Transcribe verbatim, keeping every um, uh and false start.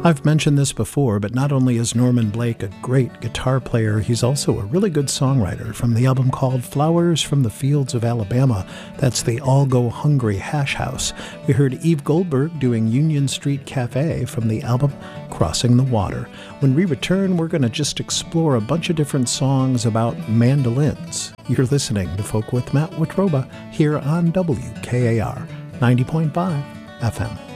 I've mentioned this before, but not only is Norman Blake a great guitar player, he's also a really good songwriter. From the album called Flowers from the Fields of Alabama, that's the All Go Hungry Hash House. We heard Eve Goldberg doing Union Street Cafe from the album Crossing the Water. When we return, we're going to just explore a bunch of different songs about mandolins. You're listening to Folk with Matt Wetruba here on W K A R ninety point five F M.